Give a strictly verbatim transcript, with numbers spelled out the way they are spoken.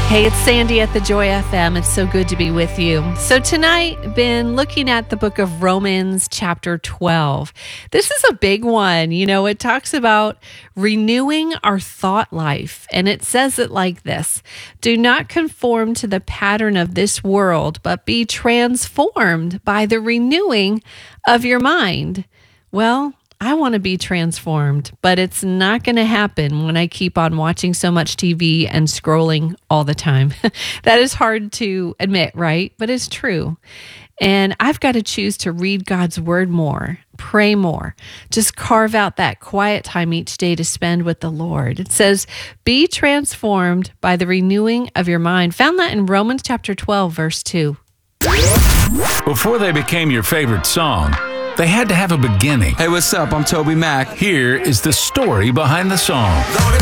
Hey, it's Sandy at the Joy F M. It's so good to be with you. So tonight, been looking at the book of Romans chapter twelve. This is a big one. You know, it talks about renewing our thought life. And it says it like this: do not conform to the pattern of this world, but be transformed by the renewing of your mind. Well, I want to be transformed, but it's not going to happen when I keep on watching so much T V and scrolling all the time. That is hard to admit, right? But it's true. And I've got to choose to read God's word more, pray more, just carve out that quiet time each day to spend with the Lord. It says, be transformed by the renewing of your mind. Found that in Romans chapter twelve, verse two. Before they became your favorite song, they had to have a beginning. Hey, what's up? I'm Toby Mac. Here is the story behind the song.